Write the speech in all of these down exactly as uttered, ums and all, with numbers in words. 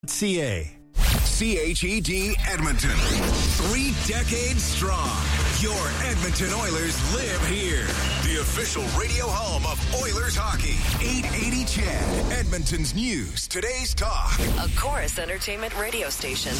C A. C H E D Edmonton. Three decades strong. Your Edmonton Oilers live here. The official radio home of Oilers hockey. eight eighty C H E D. Edmonton's news. Today's talk. A Chorus Entertainment radio station.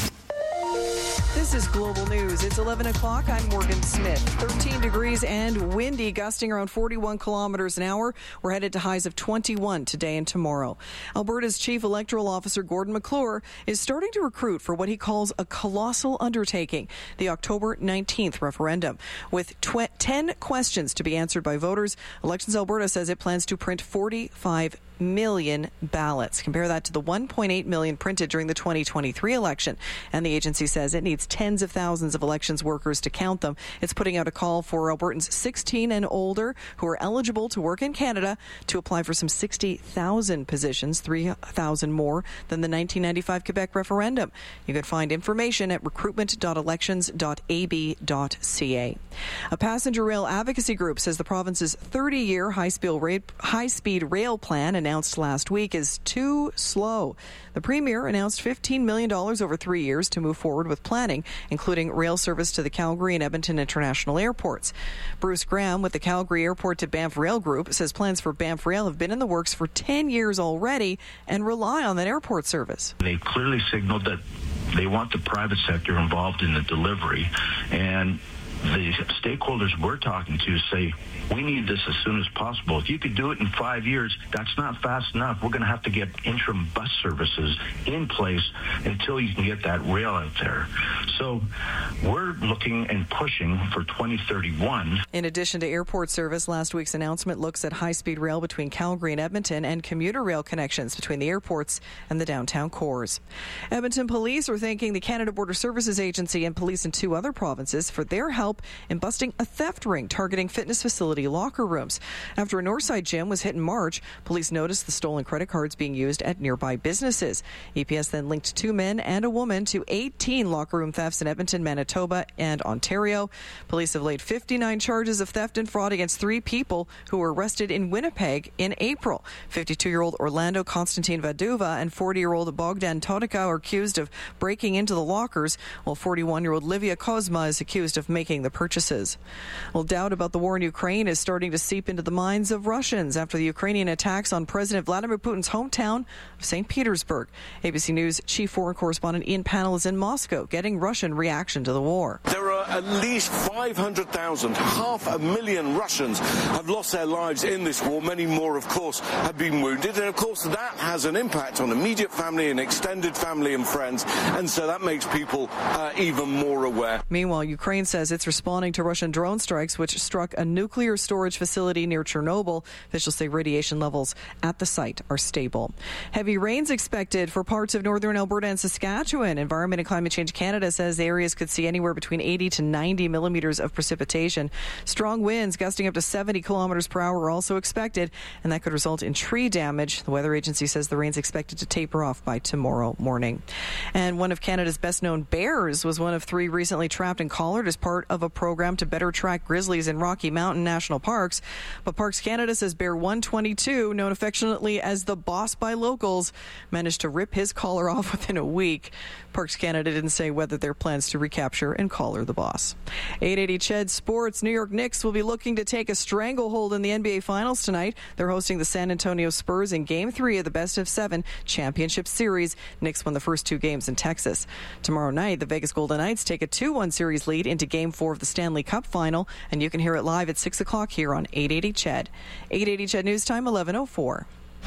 This is Global News. It's eleven o'clock. I'm Morgan Smith. thirteen degrees and windy, gusting around forty-one kilometers an hour. We're headed to highs of twenty-one today and tomorrow. Alberta's Chief Electoral Officer Gordon McClure is starting to recruit for what he calls a colossal undertaking, the October nineteenth referendum. With tw- ten questions to be answered by voters, Elections Alberta says it plans to print forty-five million ballots. Compare that to the one point eight million printed during the twenty twenty-three election. And the agency says it needs tens of thousands of elections workers to count them. It's putting out a call for Albertans sixteen and older who are eligible to work in Canada to apply for some sixty thousand positions, three thousand more than the nineteen ninety-five Quebec referendum. You can find information at recruitment dot elections dot a b dot c a. A passenger rail advocacy group says the province's thirty-year high-speed rail plan announced last week is too slow. The Premier announced fifteen million dollars over three years to move forward with planning, including rail service to the Calgary and Edmonton International airports. Bruce Graham with the Calgary Airport to Banff Rail Group says plans for Banff Rail have been in the works for ten years already and rely on that airport service. They clearly signaled that they want the private sector involved in the delivery, and the stakeholders we're talking to say, we need this as soon as possible. If you could do it in five years, that's not fast enough. We're going to have to get interim bus services in place until you can get that rail out there. So we're looking and pushing for twenty thirty-one. In addition to airport service, last week's announcement looks at high-speed rail between Calgary and Edmonton and commuter rail connections between the airports and the downtown cores. Edmonton police are thanking the Canada Border Services Agency and police in two other provinces for their help in busting a theft ring targeting fitness facility locker rooms. After a Northside gym was hit in March, police noticed the stolen credit cards being used at nearby businesses. E P S then linked two men and a woman to eighteen locker room thefts in Edmonton, Manitoba, and Ontario. Police have laid fifty-nine charges of theft and fraud against three people who were arrested in Winnipeg in April. fifty-two-year-old Orlando Constantine Vaduva and forty-year-old Bogdan Todika are accused of breaking into the lockers, while forty-one-year-old Livia Kozma is accused of making the purchases. Well, doubt about the war in Ukraine is starting to seep into the minds of Russians after the Ukrainian attacks on President Vladimir Putin's hometown of Saint Petersburg. A B C News chief foreign correspondent Ian Pannell is in Moscow getting Russian reaction to the war. There are at least five hundred thousand, half a million Russians have lost their lives in this war. Many more, of course, have been wounded. And, of course, that has an impact on immediate family and extended family and friends. And so that makes people uh, even more aware. Meanwhile, Ukraine says it's responding to Russian drone strikes, which struck a nuclear storage facility near Chernobyl. Officials say radiation levels at the site are stable. Heavy rains expected for parts of northern Alberta and Saskatchewan. Environment and Climate Change Canada says the areas could see anywhere between eighty to ninety millimeters of precipitation. Strong winds gusting up to seventy kilometers per hour are also expected, and that could result in tree damage. The weather agency says the rain's expected to taper off by tomorrow morning. And one of Canada's best-known bears was one of three recently trapped and collared as part of a program to better track grizzlies in Rocky Mountain National Parks. But Parks Canada says Bear one twenty-two, known affectionately as the Boss by locals, managed to rip his collar off within a week. Parks Canada didn't say whether their plans to recapture and collar the boss. eight eighty C H E D Sports. New York Knicks will be looking to take a stranglehold in the N B A Finals tonight. They're hosting the San Antonio Spurs in Game three of the Best of Seven Championship Series. Knicks won the first two games in Texas. Tomorrow night, the Vegas Golden Knights take a two one series lead into Game four of the Stanley Cup Final, and you can hear it live at six o'clock here on eight eighty C H E D. eight eighty C H E D News Time, eleven oh four.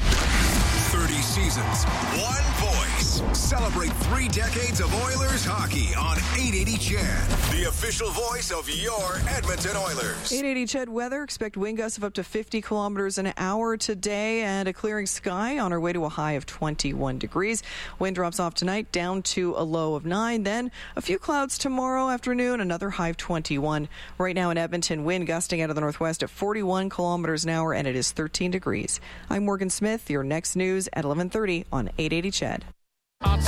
thirty seasons, one voice. Celebrate three decades of Oilers hockey on eight eighty C H E D, the official voice of your Edmonton Oilers. eight eighty C H E D weather. Expect wind gusts of up to fifty kilometers an hour today and a clearing sky on our way to a high of twenty-one degrees. Wind drops off tonight down to a low of nine. Then a few clouds tomorrow afternoon, another high of twenty-one. Right now in Edmonton, wind gusting out of the northwest at forty-one kilometers an hour, and it is thirteen degrees. I'm Morgan Smith. Your next news at eleven thirty on eight eighty C H E D.